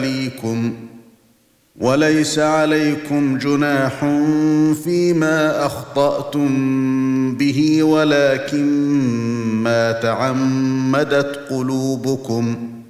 أهليكم وليس عليكم جناح فيما أخطأتم به ولكن ما تعمدت قلوبكم